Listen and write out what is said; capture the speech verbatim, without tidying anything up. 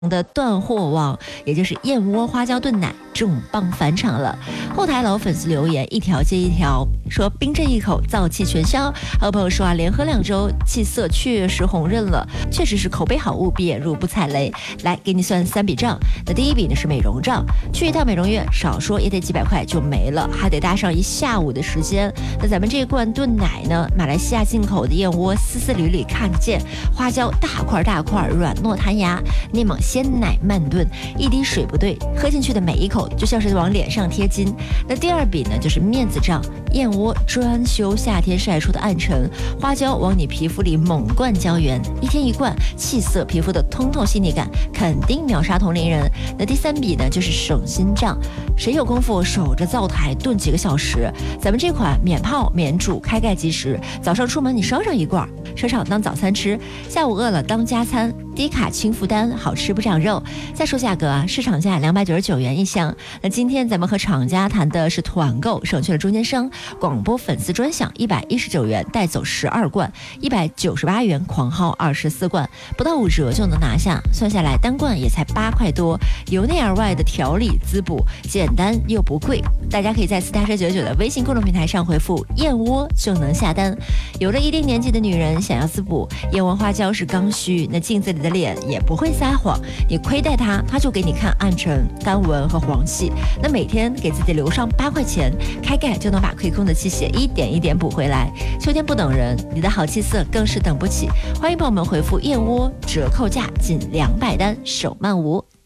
的断货王，也就是燕窝花椒炖奶重磅返场了。后台老粉丝留言一条接一条，说冰镇一口燥气全消。还有朋友说啊，连喝两周气色确实红润了，确实是口碑好物，闭眼入不踩雷。来给你算三笔账，那第一笔呢是美容账，去一趟美容院少说也得几百块就没了，还得搭上一下午的时间。那咱们这一罐炖奶呢，马来西亚进口的燕窝丝丝缕缕看得见，花椒大块大块软糯弹牙，内蒙鲜奶慢炖，一滴水不对，喝进去的每一口就像是往脸上贴金。那第二笔呢就是面子账，燕窝专修夏天晒出的暗沉，花椒往你皮肤里猛灌胶原，一天一罐，气色皮肤的通透细腻感肯定秒杀同龄人。那第三笔呢就是省心账，谁有功夫守着灶台炖几个小时？咱们这款免泡免煮，开盖即食，早上出门你烧上一罐，车上当早餐吃，下午饿了当加餐，低卡轻负担，好吃不长肉。再说价格啊，市场价两百九十九元一箱。那今天咱们和厂家谈的是团购，省去了中间商，广播粉丝专享一百一十九元带走十二罐，一百九十八元狂号二十四罐，不到五折就能拿下。算下来单罐也才八块多，由内而外的调理滋补，简单又不贵。大家可以在四大车九九的微信公众平台上回复燕窝就能下单。有了一定年纪的女人想要滋补，燕窝花椒是刚需，那镜子里的脸也不会撒谎，你亏待它，它就给你看暗沉、干纹和黄细。那每天给自己留上八块钱，开盖就能把亏空的气血一点一点补回来。秋天不等人，你的好气色更是等不起。欢迎朋友们回复燕窝，折扣价仅两百单，手慢无。